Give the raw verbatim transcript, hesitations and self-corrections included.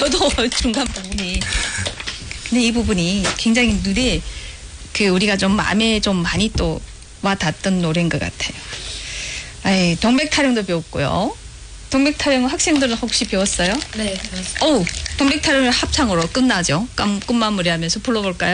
저도 중간 부분이. 근데 이 부분이 굉장히 눈에 그 우리가 좀 마음에 좀 많이 또 와닿던 노래인 것 같아요. 아이, 동백타령도 배웠고요. 동백타령 학생들은 혹시 배웠어요? 네, 배웠어요. 어우, 동백타령을 합창으로 끝나죠. 끝, 끝마무리하면서 불러볼까요?